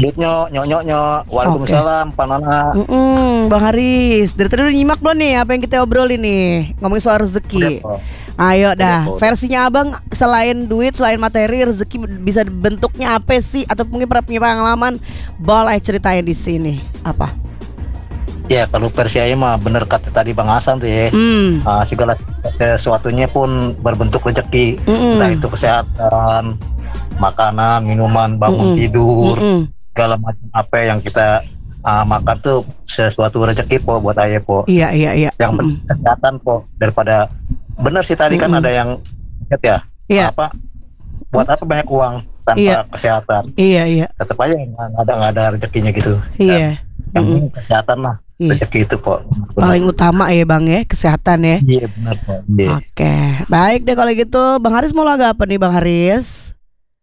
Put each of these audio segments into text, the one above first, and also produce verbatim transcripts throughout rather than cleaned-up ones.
Lanjut nyok, nyok nyok nyok. Waalaikumsalam, Pak Nana. Mm-mm, Bang Haris, dari tadi udah nyimak belum nih apa yang kita obrolin nih, ngomongin soal rezeki. Udah, Ayo dah, Udah, versinya abang selain duit, selain materi, rezeki bisa bentuknya apa sih? Atau mungkin pernah punya pengalaman, boleh ceritain di sini. Apa? Ya kalau versi saya mah bener kata tadi Bang Hasan tuh ya. Hmm. Uh, segala sesuatunya pun berbentuk rezeki. Mm-mm. Entah itu kesehatan, makanan, minuman, bangun Mm-mm. tidur, Mm-mm. segala macam apa yang kita uh, makan tuh sesuatu rezeki po buat ayah po. Iya iya iya. Yang penting kesehatan po, daripada bener sih tadi kan Mm-mm. ada yang lihat ya. Iya. Apa buat apa banyak uang tanpa Iya. kesehatan? Iya iya. Tetap aja nggak ada nggak ada rezekinya gitu. Iya. Yang Mm-mm. penting kesehatan lah. Iya. Rezeki itu po. Paling utama ya Bang ya, kesehatan ya. Iya benar po. Iya. Oke, baik deh kalau gitu. Bang Haris mau lagu apa nih Bang Haris?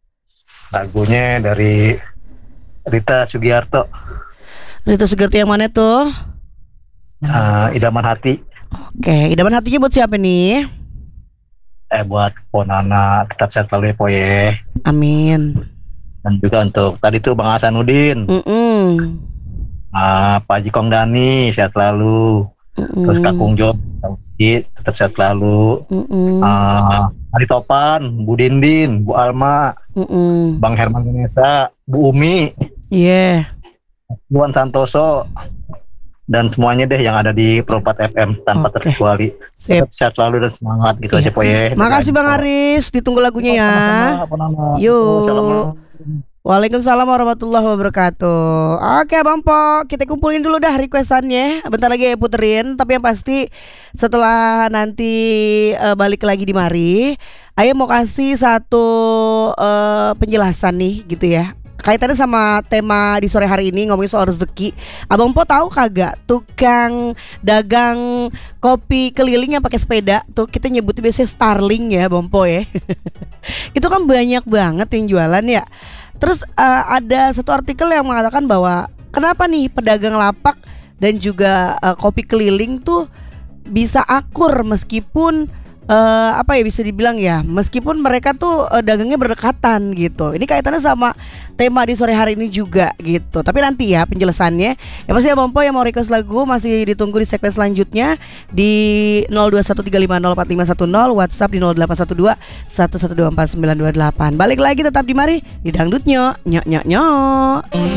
Lagunya dari Rita Sugiarto, Rita Sugiarto yang mana tuh? uh, Idaman Hati. Oke, idaman hatinya buat siapa nih? Eh buat Ponana tetap sehat selalu ya po ya. Amin. Dan juga untuk tadi tuh Bang Hasanuddin, Mm-mm. uh, Pak Haji Kongdani sehat selalu. Mm-mm. Terus Kakung Jo tetap sehat selalu. Mm-mm. Uh, Ari Topan, Bu Dindin, Bu Alma, Mm-mm. Bang Herman Ganesa, Bu Umi, Iya. Iwan Santoso, dan semuanya deh yang ada di Perempat F M tanpa Oke. terkecuali. Sip. Tetap sehat selalu dan semangat gitu Iya. aja po ya. Makasih Bang Haris, ditunggu lagunya ya. Yuk. Waalaikumsalam warahmatullahi wabarakatuh. Oke Bang Po, kita kumpulin dulu dah requestannya. Bentar lagi ya puterin. Tapi yang pasti setelah nanti uh, balik lagi di mari, Ayah mau kasih satu uh, penjelasan nih gitu ya. Kaitannya sama tema di sore hari ini ngomongin soal rezeki. Abang Po tahu kagak tukang dagang kopi keliling yang pakai sepeda tuh kita nyebutnya biasanya Starling ya Bang Po ya. Itu kan banyak banget yang jualan ya. Terus uh, ada satu artikel yang mengatakan bahwa kenapa nih pedagang lapak dan juga uh, kopi keliling tuh bisa akur meskipun uh, apa ya bisa dibilang ya meskipun mereka tuh uh, dagangnya berdekatan gitu. Ini kaitannya sama tema di sore hari ini juga gitu. Tapi nanti ya penjelasannya. Ya pasti Abang Po yang mau request lagu masih ditunggu di segmen selanjutnya di nol dua satu tiga lima nol empat lima satu nol, WhatsApp di nol delapan satu dua satu satu dua empat sembilan dua delapan. Balik lagi tetap di mari di Dangdut Nyok Nyok Nyok Nyok.